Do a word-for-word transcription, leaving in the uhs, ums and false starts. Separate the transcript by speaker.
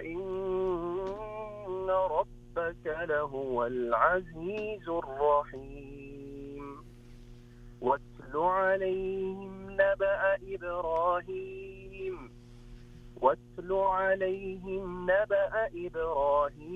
Speaker 1: وإن ربك لهو العزيز الرحيم. واتل عليهم نبأ إبراهيم واتل عليهم نبأ إبراهيم